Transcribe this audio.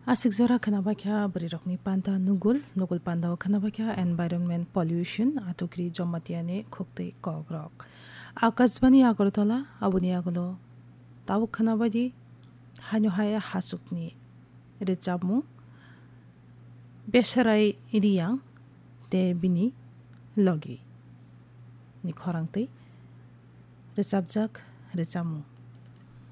Asik zara khanabakya barirokni panta nugul panda khanabakya environment pollution atukri jomatiane khokte kogrok akasbani agortola abuni agulo tabu khanabadi hanyo haya hasukni rechamu besarai iriyang te bini logi ni khorangte rechabjak rechamu